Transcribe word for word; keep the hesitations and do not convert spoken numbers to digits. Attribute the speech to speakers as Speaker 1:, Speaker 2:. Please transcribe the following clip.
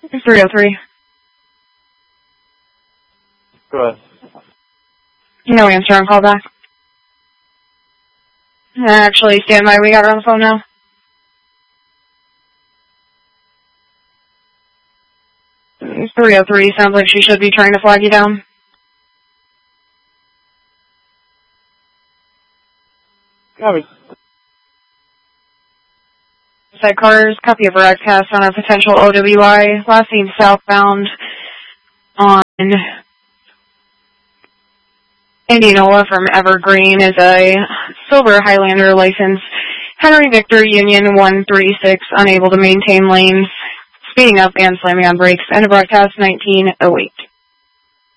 Speaker 1: three oh three.
Speaker 2: Go ahead.
Speaker 1: No answer on callback. Actually, stand by. We got her on the phone now. three oh three. Sounds like she should be trying to flag you down.
Speaker 2: Copy.
Speaker 1: Side cars, copy of broadcast on a potential O W I. Last seen southbound on Indianola from Evergreen is a silver Highlander license. Henry Victor Union one three six, unable to maintain lanes, speeding up and slamming on brakes. End of broadcast nineteen oh eight.